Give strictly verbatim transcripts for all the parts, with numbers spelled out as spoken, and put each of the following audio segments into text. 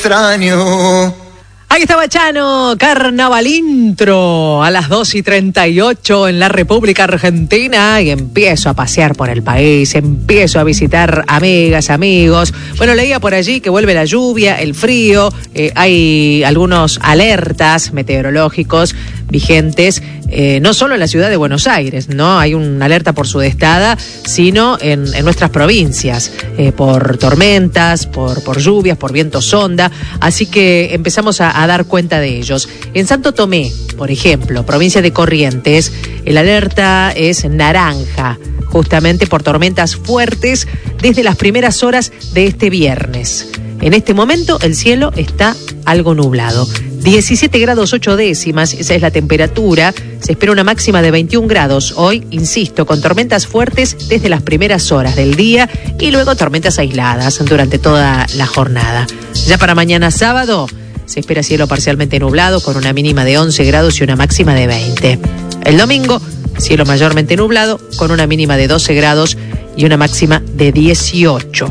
extraño. Ahí estaba Chano, Carnaval Intro, a las dos y treinta y ocho en la República Argentina, y empiezo a pasear por el país, empiezo a visitar amigas, amigos. Bueno, leía por allí que vuelve la lluvia, el frío, eh, hay algunos alertas meteorológicos vigentes, eh, no solo en la ciudad de Buenos Aires, ¿no? Hay una alerta por sudestada, sino en, en nuestras provincias, eh, por tormentas, por, por lluvias, por viento sonda, así que empezamos a, a dar cuenta de ellos. En Santo Tomé, por ejemplo, provincia de Corrientes, el alerta es naranja, justamente por tormentas fuertes desde las primeras horas de este viernes. En este momento el cielo está algo nublado. diecisiete grados ocho décimas, esa es la temperatura. Se espera una máxima de veintiún grados. Hoy, insisto, con tormentas fuertes desde las primeras horas del día y luego tormentas aisladas durante toda la jornada. Ya para mañana sábado se espera cielo parcialmente nublado con una mínima de once grados y una máxima de veinte. El domingo, cielo mayormente nublado con una mínima de doce grados y una máxima de dieciocho.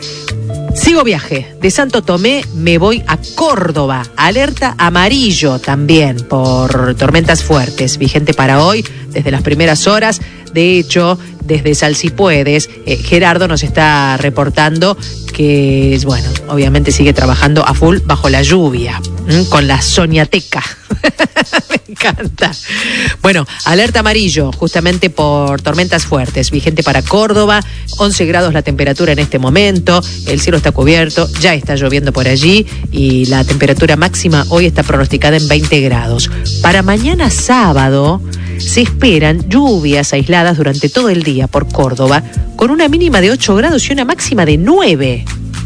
Sigo viaje. De Santo Tomé me voy a Córdoba. Alerta amarillo también por tormentas fuertes. Vigente para hoy desde las primeras horas. De hecho, desde Salsipuedes, eh, Gerardo nos está reportando que, bueno, obviamente sigue trabajando a full bajo la lluvia, ¿m? Con la soñateca. Me encanta. Bueno, alerta amarillo justamente por tormentas fuertes. Vigente para Córdoba, once grados la temperatura en este momento. El cielo está cubierto, ya está lloviendo por allí y la temperatura máxima hoy está pronosticada en veinte grados. Para mañana sábado se esperan lluvias aisladas durante todo el día por Córdoba, con una mínima de ocho grados y una máxima de nueve.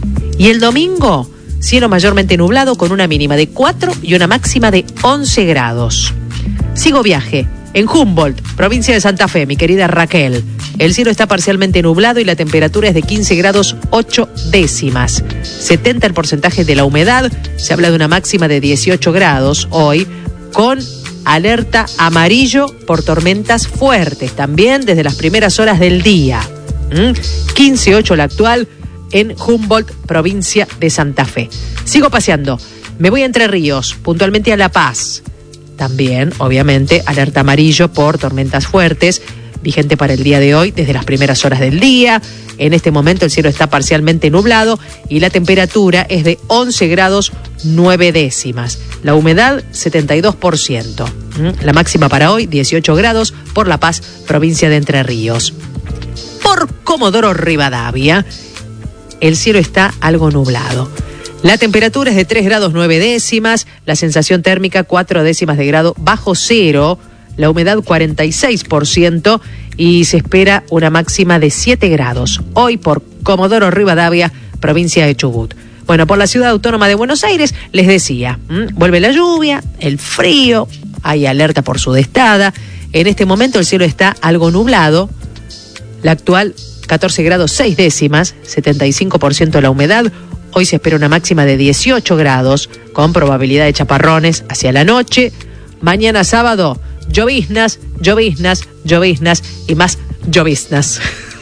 Y el domingo, cielo mayormente nublado con una mínima de cuatro y una máxima de once grados. Sigo viaje. En Humboldt, provincia de Santa Fe, mi querida Raquel, el cielo está parcialmente nublado y la temperatura es de quince grados ocho décimas. setenta el porcentaje de la humedad. Se habla de una máxima de dieciocho grados hoy, con alerta amarillo por tormentas fuertes, también desde las primeras horas del día. ¿Mm? quince ocho la actual en Humboldt, provincia de Santa Fe. Sigo paseando. Me voy a Entre Ríos, puntualmente a La Paz. También, obviamente, alerta amarillo por tormentas fuertes, vigente para el día de hoy desde las primeras horas del día. En este momento el cielo está parcialmente nublado y la temperatura es de once grados nueve décimas. La humedad setenta y dos por ciento. La máxima para hoy dieciocho grados por La Paz, provincia de Entre Ríos. Por Comodoro Rivadavia, el cielo está algo nublado. La temperatura es de tres grados nueve décimas, la sensación térmica cuatro décimas de grado bajo cero, la humedad cuarenta y seis por ciento y se espera una máxima de siete grados. Hoy por Comodoro Rivadavia, provincia de Chubut. Bueno, por la ciudad autónoma de Buenos Aires, les decía, ¿m? vuelve la lluvia, el frío, hay alerta por sudestada. En este momento el cielo está algo nublado, la actual catorce grados seis décimas, setenta y cinco por ciento la humedad. Hoy se espera una máxima de dieciocho grados, con probabilidad de chaparrones hacia la noche. Mañana sábado, lloviznas, lloviznas, lloviznas y más lloviznas.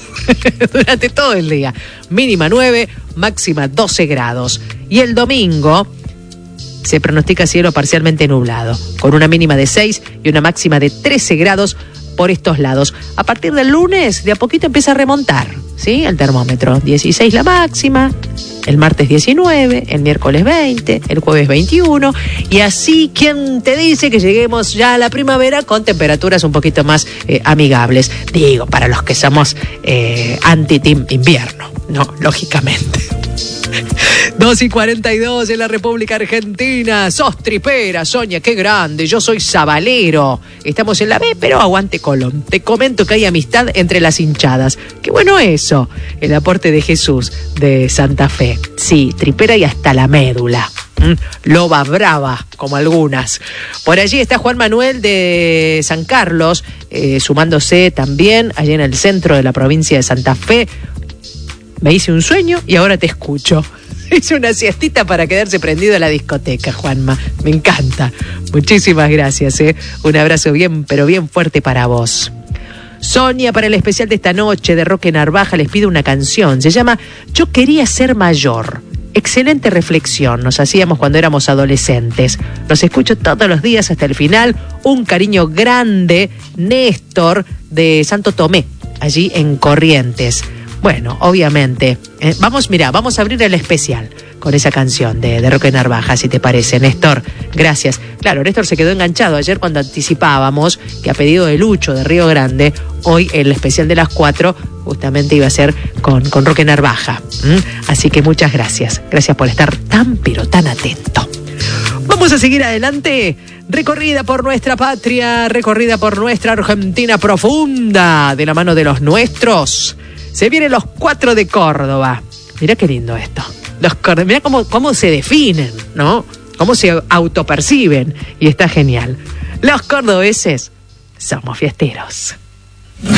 Durante todo el día. Mínima nueve, máxima doce grados. Y el domingo se pronostica cielo parcialmente nublado, con una mínima de seis y una máxima de trece grados por estos lados. A partir del lunes, de a poquito empieza a remontar, ¿sí? El termómetro, dieciséis la máxima, el martes diecinueve, el miércoles veinte, el jueves veintiuno, y así, ¿quién te dice que lleguemos ya a la primavera con temperaturas un poquito más eh, amigables? Digo, para los que somos eh, anti-team invierno, ¿no? Lógicamente. dos y cuarenta y dos en la República Argentina. Sos tripera, Sonia, qué grande. Yo soy sabalero. Estamos en la B, pero aguante Colón. Te comento que hay amistad entre las hinchadas. Qué bueno eso. El aporte de Jesús de Santa Fe. Sí, tripera y hasta la médula. ¿Mm? Loba brava, como algunas. Por allí está Juan Manuel de San Carlos, eh, sumándose también allí en el centro de la provincia de Santa Fe. Me hice un sueño y ahora te escucho. Hice una siestita para quedarse prendido a la discoteca, Juanma. Me encanta. Muchísimas gracias, ¿eh? Un abrazo bien, pero bien fuerte para vos. Sonia, para el especial de esta noche de Roque Narvaja, les pido una canción. Se llama Yo quería ser mayor. excelente reflexión nos hacíamos cuando éramos adolescentes. Los escucho todos los días hasta el final. Un cariño grande, Néstor de Santo Tomé, allí en Corrientes. Bueno, obviamente, eh, vamos, mira, vamos a abrir el especial con esa canción de, de Roque Narvaja, si te parece, Néstor. Gracias. Claro, Néstor se quedó enganchado ayer cuando anticipábamos que a pedido de Lucho de Río Grande, hoy el especial de las cuatro justamente iba a ser con, con Roque Narvaja. ¿Mm? Así que muchas gracias. Gracias por estar tan, pero tan atento. Vamos a seguir adelante. Recorrida por nuestra patria, recorrida por nuestra Argentina profunda, de la mano de los nuestros. Se vienen los cuatro de Córdoba. Mirá qué lindo esto. Los, mirá cómo, cómo se definen, ¿no? Cómo se autoperciben. Y está genial. Los cordobeses somos fiesteros.